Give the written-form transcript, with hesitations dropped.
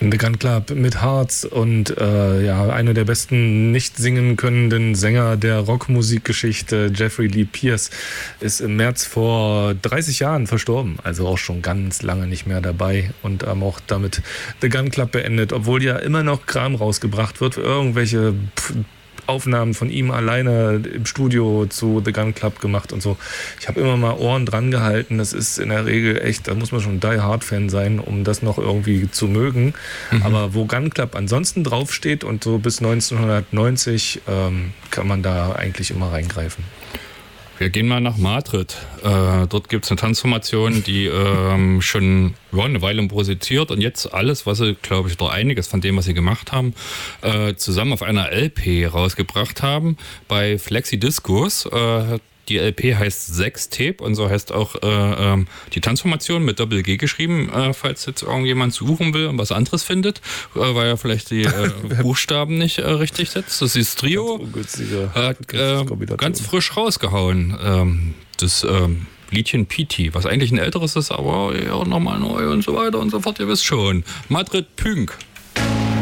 The Gun Club mit Hearts und einer der besten nicht singen könnenden Sänger der Rockmusikgeschichte, Jeffrey Lee Pierce, ist im März vor 30 Jahren verstorben, also auch schon ganz lange nicht mehr dabei und haben auch damit The Gun Club beendet, obwohl ja immer noch Kram rausgebracht wird, irgendwelche Aufnahmen von ihm alleine im Studio zu The Gun Club gemacht und so. Ich habe immer mal Ohren dran gehalten. Das ist in der Regel echt, da muss man schon Die Hard Fan sein, um das noch irgendwie zu mögen. Aber wo Gun Club ansonsten draufsteht und so bis 1990 kann man da eigentlich immer reingreifen. Wir gehen mal nach Madrid. Dort gibt es eine Tanzformation, die schon eine Weile produziert und jetzt alles, was sie, glaube ich, oder einiges von dem, was sie gemacht haben, zusammen auf einer LP rausgebracht haben bei Flexi Discos. Die LP heißt Sextape und so heißt auch die Tanzformation mit Doppel-G geschrieben, falls jetzt irgendjemand suchen will und was anderes findet, weil er vielleicht die Buchstaben nicht richtig setzt. Das ist das Trio, hat ganz frisch rausgehauen. Das Liedchen Piti, was eigentlich ein älteres ist, aber ja, nochmal neu und so weiter und so fort, ihr wisst schon. Madrid Pünk.